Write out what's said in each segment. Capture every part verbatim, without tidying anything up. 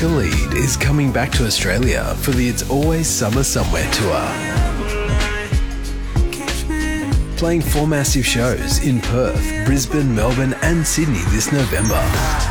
Khalid is coming back to Australia for the It's Always Summer Somewhere tour. Playing four massive shows in Perth, Brisbane, Melbourne and Sydney this November.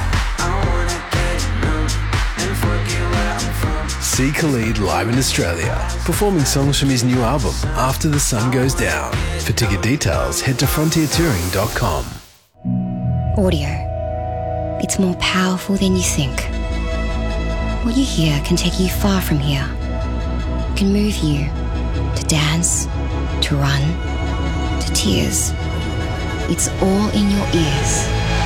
See Khalid live in Australia, performing songs from his new album, After the Sun Goes Down. For ticket details, head to frontier touring dot com. Audio. It's more powerful than you think. What you hear can take you far from here. It can move you to dance, to run, to tears. It's all in your ears.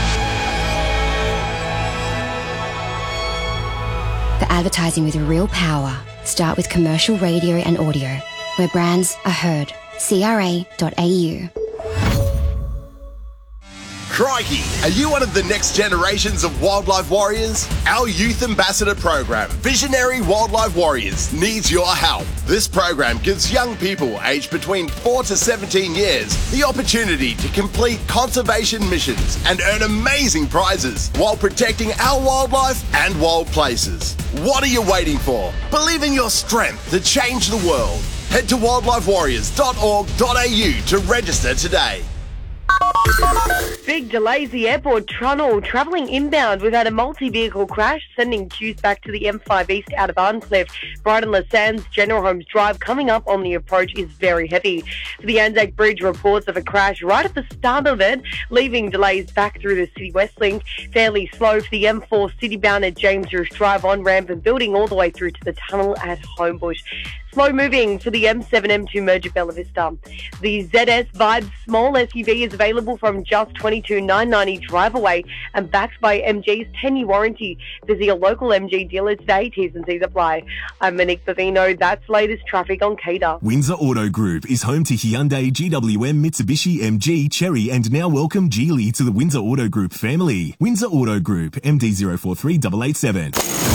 For advertising with real power, start with commercial radio and audio, where brands are heard. C R A dot A U. Crikey, are you one of the next generations of wildlife warriors? Our Youth Ambassador program, Visionary Wildlife Warriors, needs your help. This program gives young people aged between four to seventeen years the opportunity to complete conservation missions and earn amazing prizes while protecting our wildlife and wild places. What are you waiting for? Believe in your strength to change the world. Head to wildlife warriors dot org dot A U to register today. Big delays the airport tunnel. Travelling inbound, we've had a multi-vehicle crash sending queues back to the M five East out of Arncliffe. Brighton Les Sands General Holmes Drive coming up on the approach is very heavy. For the Anzac Bridge, reports of a crash right at the start of it, leaving delays back through the City West Link. Fairly slow for the M four citybound at James Roos Drive on ramp and building all the way through to the tunnel at Homebush. Slow moving for the M seven M two merge at Bella Vista. The Z S Vibe small S U V is available from just twenty-two thousand nine hundred ninety dollars drive away and backed by M G's ten-year warranty. Visit your local M G dealer today. T's and C's apply. I'm Monique Bavino. That's latest traffic on K D A. Windsor Auto Group is home to Hyundai, G W M, Mitsubishi, M G, Chery and now welcome Geely to the Windsor Auto Group family. Windsor Auto Group, M D zero four three eight eight seven.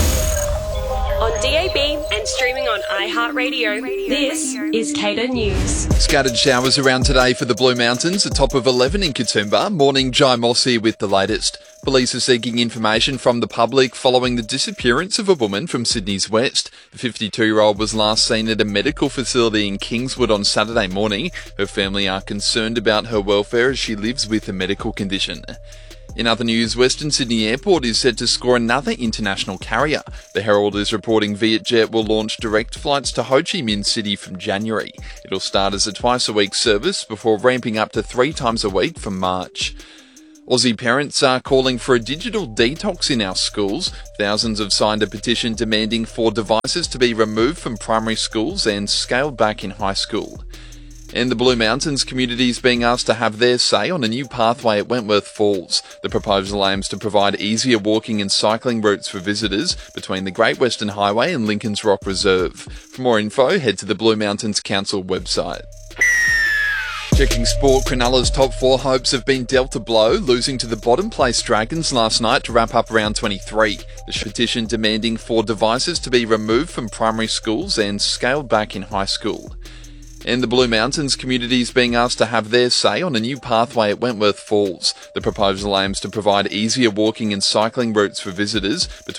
On D A B and streaming on iHeartRadio, this is K D A News. Scattered showers around today for the Blue Mountains, a top of eleven in Katoomba. Morning, Jai Moss here with the latest. Police are seeking information from the public following the disappearance of a woman from Sydney's West. The fifty-two-year-old was last seen at a medical facility in Kingswood on Saturday morning. Her family are concerned about her welfare as she lives with a medical condition. In other news, Western Sydney Airport is set to score another international carrier. The Herald is reporting Vietjet will launch direct flights to Ho Chi Minh City from January. It'll start as a twice-a-week service before ramping up to three times a week from March. Aussie parents are calling for a digital detox in our schools. Thousands have signed a petition demanding for devices to be removed from primary schools and scaled back in high school. And the Blue Mountains community is being asked to have their say on a new pathway at Wentworth Falls. The proposal aims to provide easier walking and cycling routes for visitors between the Great Western Highway and Lincoln's Rock Reserve. For more info, head to the Blue Mountains Council website. Checking sport, Cronulla's top four hopes have been dealt a blow, losing to the bottom place Dragons last night to wrap up round twenty-three. The petition demanding for devices to be removed from primary schools and scaled back in high school. And the Blue Mountains community is being asked to have their say on a new pathway at Wentworth Falls. The proposal aims to provide easier walking and cycling routes for visitors between